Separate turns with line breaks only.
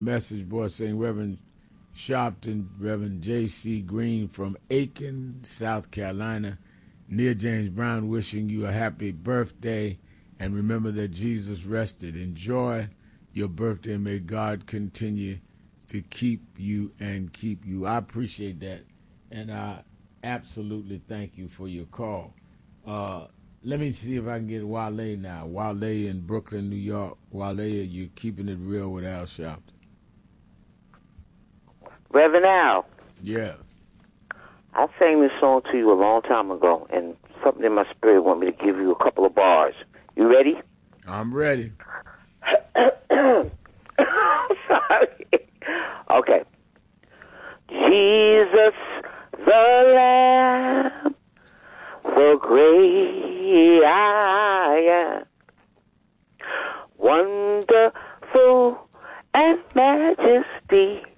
Message board saying Reverend Sharpton, Reverend J.C. Green from Aiken, South Carolina. Near James Brown wishing you a happy birthday. And remember that Jesus rested. Enjoy your birthday. May God continue to keep you and keep you. I appreciate that. And I absolutely thank you for your call. Let me see if I can get Wale now. Wale in Brooklyn, New York. Wale, you keeping it real with Al Sharpton.
Reverend Al.
Yeah.
I sang this song to you a long time ago, and something in my spirit want me to give you a couple of bars. You ready?
I'm ready.
Sorry. Okay. Jesus the Lamb, the great I am, wonderful and majesty,